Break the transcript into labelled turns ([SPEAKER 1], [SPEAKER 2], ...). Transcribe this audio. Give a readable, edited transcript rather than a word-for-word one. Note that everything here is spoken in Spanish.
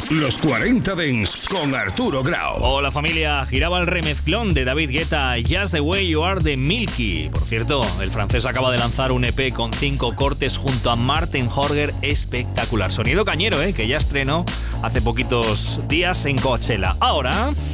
[SPEAKER 1] Los 40 Dents con Arturo Grau.
[SPEAKER 2] Hola familia, giraba el remezclón de David Guetta, Just the Way You Are de Milky. Por cierto, el francés acaba de lanzar un EP con 5 cortes junto a Martin Horger, espectacular. Sonido cañero, que ya estrenó hace poquitos días en Coachella. Ahora